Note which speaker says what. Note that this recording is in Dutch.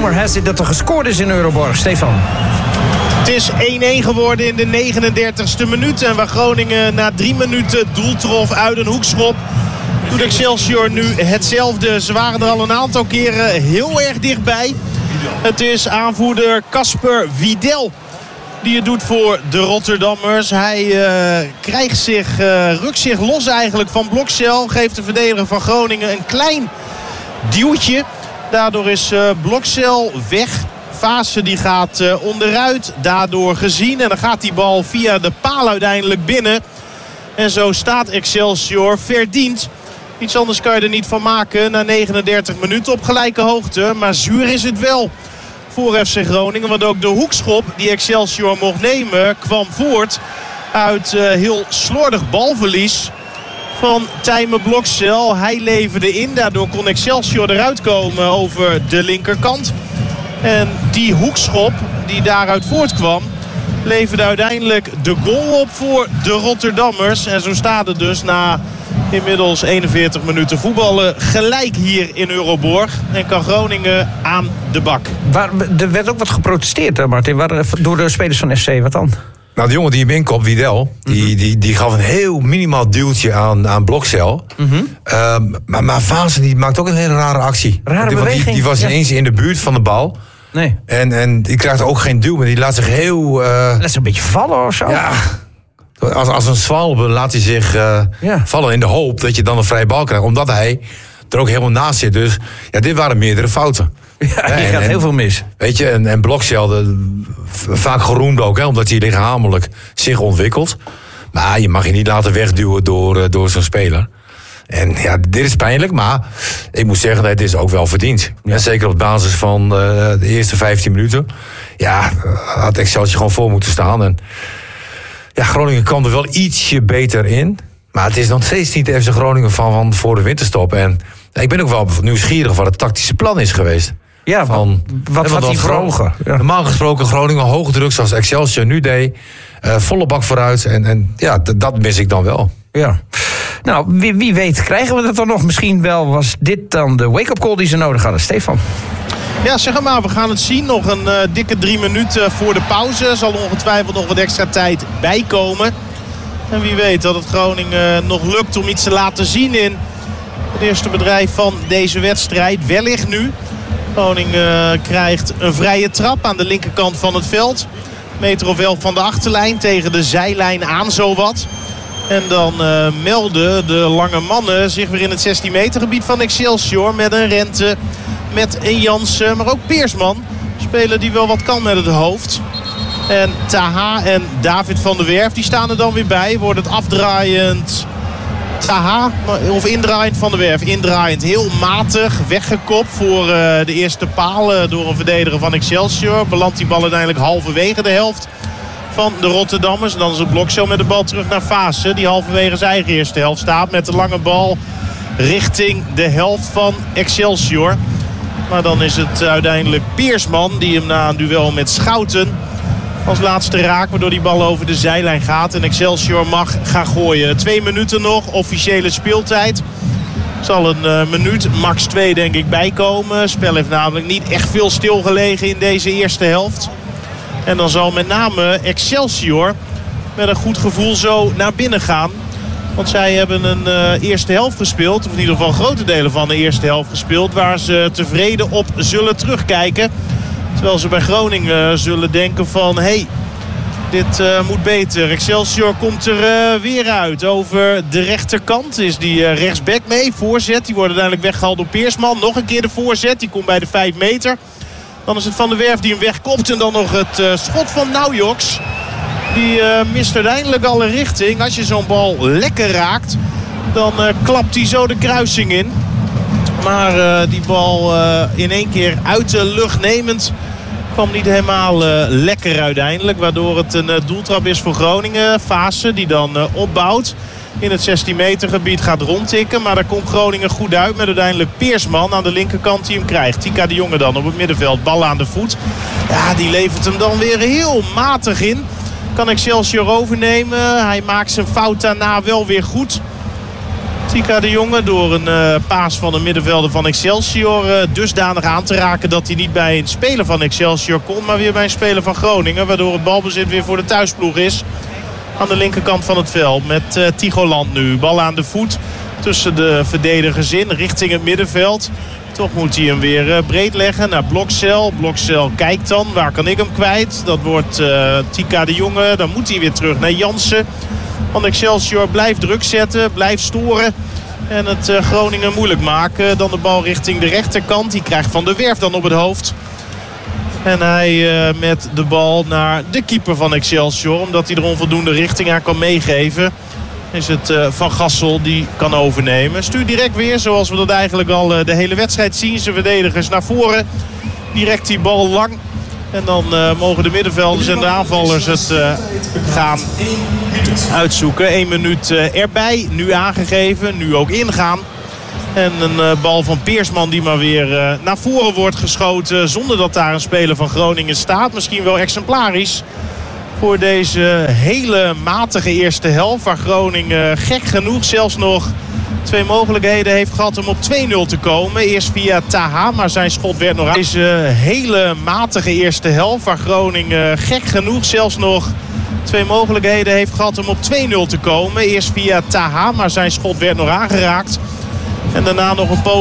Speaker 1: rumor has it dat er gescoord is in Euroborg. Stefan.
Speaker 2: Het is 1-1 geworden in de 39e minuut. En waar Groningen na 3 minuten doel trof uit een hoekschop, doet Excelsior nu hetzelfde. Ze waren er al een aantal keren heel erg dichtbij. Het is aanvoerder Casper Widel die het doet voor de Rotterdammers. Hij rukt zich los eigenlijk van Blokcel. Geeft de verdediger van Groningen een klein duwtje. Daardoor is Blokcel weg. Vaassen die gaat onderuit. Daardoor gezien. En dan gaat die bal via de paal uiteindelijk binnen. En zo staat Excelsior verdiend. Iets anders kan je er niet van maken. Na 39 minuten op gelijke hoogte. Maar zuur is het wel voor FC Groningen. Want ook de hoekschop die Excelsior mocht nemen kwam voort uit heel slordig balverlies van Tijmen Blokcel. Hij leverde in. Daardoor kon Excelsior eruit komen over de linkerkant. En die hoekschop die daaruit voortkwam leverde uiteindelijk de goal op voor de Rotterdammers. En zo staat het dus na inmiddels 41 minuten voetballen gelijk hier in Euroborg. En kan Groningen aan de bak.
Speaker 1: Er werd ook wat geprotesteerd, Martin, door de spelers van FC. Wat dan?
Speaker 3: Nou, de jongen die hem inkomt, Widel, die gaf een heel minimaal duwtje aan Blokcel. Maar Vaassen die maakt ook een hele rare actie.
Speaker 1: Rare beweging.
Speaker 3: Die was ineens in de buurt van de bal.
Speaker 1: Nee.
Speaker 3: En die krijgt ook geen duw, maar die laat zich heel...
Speaker 1: Laat zich een beetje vallen of zo.
Speaker 3: Ja, als een zwalbe laat hij zich vallen in de hoop dat je dan een vrije bal krijgt. Omdat hij er ook helemaal naast zit. Dus ja, dit waren meerdere fouten.
Speaker 1: Ja, die gaat heel veel mis.
Speaker 3: Weet je, en Blokcel, vaak geroemd ook, hè, omdat hij lichamelijk zich ontwikkelt. Maar je mag je niet laten wegduwen door zo'n speler. En ja, dit is pijnlijk, maar ik moet zeggen, het is ook wel verdiend. Ja. En zeker op basis van de eerste 15 minuten. Ja, had Excelsior gewoon voor moeten staan. En ja, Groningen kwam er wel ietsje beter in. Maar het is nog steeds niet de FC Groningen van voor de winterstop. En ik ben ook wel nieuwsgierig wat het tactische plan is geweest.
Speaker 1: Ja, wat gaat hij verhogen? Ja.
Speaker 3: Normaal gesproken Groningen hoge druk zoals Excelsior nu deed. Volle bak vooruit. En ja, dat mis ik dan wel.
Speaker 1: Ja. Nou, wie weet krijgen we dat dan nog. Misschien wel was dit dan de wake-up call die ze nodig hadden. Stefan.
Speaker 2: Ja, zeg maar, we gaan het zien. Nog een dikke 3 minuten voor de pauze. Zal ongetwijfeld nog wat extra tijd bijkomen. En wie weet dat het Groningen nog lukt om iets te laten zien in het eerste bedrijf van deze wedstrijd. Wellicht nu. Groningen krijgt een vrije trap aan de linkerkant van het veld. Meter of 11 van de achterlijn tegen de zijlijn aan zowat. En dan melden de lange mannen zich weer in het 16 meter gebied van Excelsior. Met een Rente, met een Jansen, maar ook Peersman. Speler die wel wat kan met het hoofd. En Taha en David van der Werf die staan er dan weer bij. Wordt het afdraaiend Taha of indraaiend Van der Werf. Indraaiend heel matig, weggekopt voor de eerste paal door een verdediger van Excelsior. Belandt die bal uiteindelijk halverwege de helft van de Rotterdammers. En dan is het Blokcel met de bal terug naar Vaassen. Die halverwege zijn eigen eerste helft staat met de lange bal richting de helft van Excelsior. Maar dan is het uiteindelijk Peersman die hem na een duel met Schouten als laatste raakt, waardoor die bal over de zijlijn gaat. En Excelsior mag gaan gooien. 2 minuten nog, officiële speeltijd. Zal een minuut, max 2 denk ik bijkomen. Het spel heeft namelijk niet echt veel stilgelegen in deze eerste helft. En dan zal met name Excelsior met een goed gevoel zo naar binnen gaan. Want zij hebben een eerste helft gespeeld. Of in ieder geval grote delen van de eerste helft gespeeld. Waar ze tevreden op zullen terugkijken. Terwijl ze bij Groningen zullen denken van... hey, dit moet beter. Excelsior komt er weer uit. Over de rechterkant is die rechtsback mee. Voorzet, die wordt uiteindelijk weggehaald door Peersman. Nog een keer de voorzet, die komt bij de 5 meter. Dan is het Van der Werf die hem wegkopt. En dan nog het schot van Naujoks. Die mist uiteindelijk alle richting. Als je zo'n bal lekker raakt, dan klapt hij zo de kruising in. Maar die bal in één keer uit de lucht nemend kwam niet helemaal lekker uiteindelijk. Waardoor het een doeltrap is voor Groningen. Vaassen die dan opbouwt. In het 16 meter gebied gaat rondtikken. Maar daar komt Groningen goed uit met uiteindelijk Peersman aan de linkerkant die hem krijgt. Tika de Jonge dan op het middenveld. Bal aan de voet. Ja, die levert hem dan weer heel matig in. Kan Excelsior overnemen. Hij maakt zijn fout daarna wel weer goed. Tika de Jonge door een paas van de middenvelder van Excelsior dusdanig aan te raken dat hij niet bij een speler van Excelsior komt, maar weer bij een speler van Groningen. Waardoor het balbezit weer voor de thuisploeg is. Aan de linkerkant van het veld met Tigoland nu. Bal aan de voet tussen de verdedigers in richting het middenveld. Toch moet hij hem weer breed leggen naar Blokcel. Blokcel kijkt dan, waar kan ik hem kwijt? Dat wordt Tika de Jonge. Dan moet hij weer terug naar Jansen. Want Excelsior blijft druk zetten, blijft storen. En het Groningen moeilijk maken. Dan de bal richting de rechterkant. Die krijgt Van der Werf dan op het hoofd. En hij met de bal naar de keeper van Excelsior. Omdat hij er onvoldoende richting aan kan meegeven. Is het Van Gassel die kan overnemen. Stuurt direct weer, zoals we dat eigenlijk al de hele wedstrijd zien. Zijn verdedigers naar voren. Direct die bal lang. En dan mogen de middenvelders en de aanvallers het gaan uitzoeken. 1 minuut erbij. Nu aangegeven. Nu ook ingaan. En een bal van Peersman die maar weer naar voren wordt geschoten. Zonder dat daar een speler van Groningen staat. Misschien wel exemplarisch voor deze hele matige eerste helft. Waar Groningen gek genoeg zelfs nog 2 mogelijkheden heeft gehad om op 2-0 te komen. Eerst via Taha, maar zijn schot werd nog aan. Deze hele matige eerste helft. Waar Groningen gek genoeg zelfs nog 2 mogelijkheden heeft gehad om op 2-0 te komen. Eerst via Taha, maar zijn schot werd nog aangeraakt. En daarna nog een poging